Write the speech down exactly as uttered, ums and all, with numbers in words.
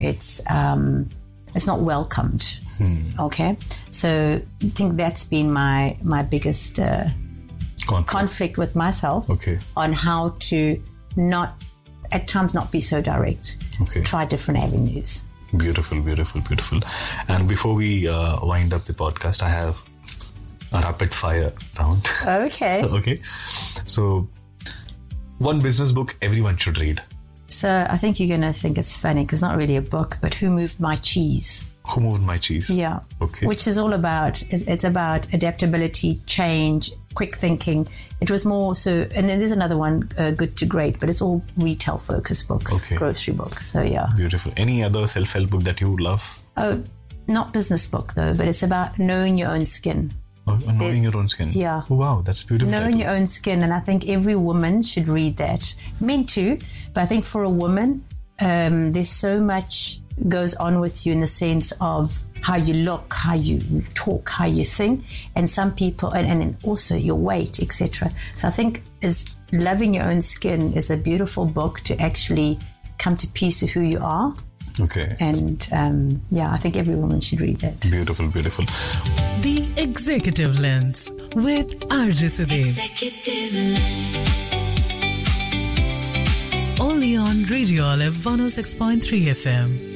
It's um, it's not welcomed. Hmm. Okay, so I think that's been my my biggest uh, conflict. conflict with myself. Okay, on how to not at times not be so direct. Okay, try different avenues. Beautiful, beautiful, beautiful. And before we uh, wind up the podcast, I have a rapid fire round. Okay. Okay. So, one business book everyone should read. So, I think you're going to think it's funny because it's not really a book, but Who Moved My Cheese? Who Moved My Cheese? Yeah. Okay. Which is all about, it's about adaptability, change, quick thinking. It was more so, and then there's another one, uh, Good to Great, but it's all retail focused books, okay. grocery books. So, yeah. Beautiful. Any other self-help book that you love? Oh, not business book though, but it's about knowing your own skin. Oh, knowing your own skin. Yeah. Oh, wow, that's beautiful. Knowing your own skin, and I think every woman should read that. Men too, but I think for a woman, um, there's so much goes on with you in the sense of how you look, how you talk, how you think, and some people, and, and then also your weight, et cetera. So I think is Loving Your Own Skin is a beautiful book to actually come to peace with who you are. Okay. And um, yeah, I think every woman should read that. Beautiful, beautiful. The Executive Lens with R J Sudev. Executive Lens. Only on Radio Olive one oh six point three F M.